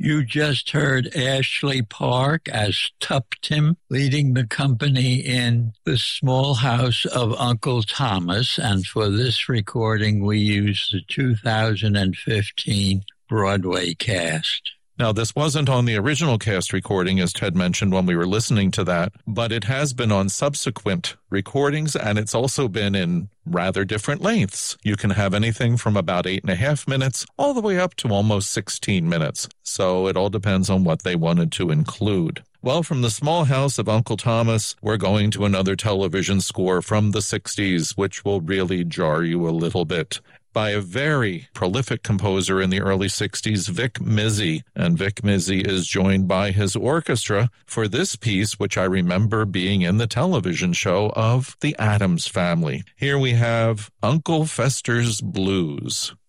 You just heard Ashley Park as Tuptim, leading the company in The Small House of Uncle Thomas. And for this recording, we used the 2015 Broadway cast. Now, this wasn't on the original cast recording, as Ted mentioned when we were listening to that, but it has been on subsequent recordings, and it's also been in rather different lengths. You can have anything from about 8.5 minutes all the way up to almost 16 minutes. So it all depends on what they wanted to include. Well, from The Small House of Uncle Thomas, we're going to another television score from the 60s, which will really jar you a little bit, by a very prolific composer in the early 60s, Vic Mizzy. And Vic Mizzy is joined by his orchestra for this piece, which I remember being in the television show of The Addams Family. Here we have Uncle Fester's Blues.